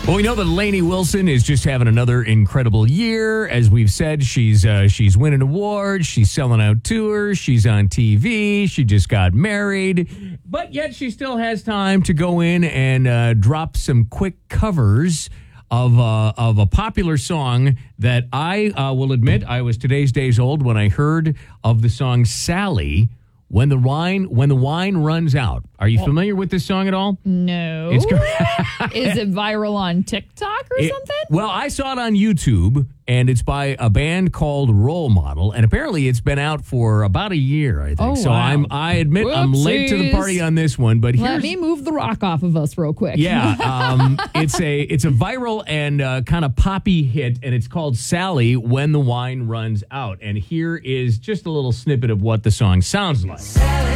Well, we know that Lainey Wilson is just having another incredible year. As we've said, she's winning awards. She's selling out tours. She's on TV. She just got married. But yet she still has time to go in and drop some quick covers of a popular song that I will admit I was today's days old when I heard of the song Sally, When the Wine Runs Out. Are you familiar with this song at all? No. It's Is it viral on TikTok or something? Well, I saw it on YouTube, and it's by a band called Role Model, and apparently it's been out for about a year, I think. Oh, so wow. I admit I'm late to the party on this one, but Let me move the rock off of us real quick. Yeah, it's a viral and kind of poppy hit, and it's called Sally, When the Wine Runs Out. And here is just a little snippet of what the song sounds like. Sally.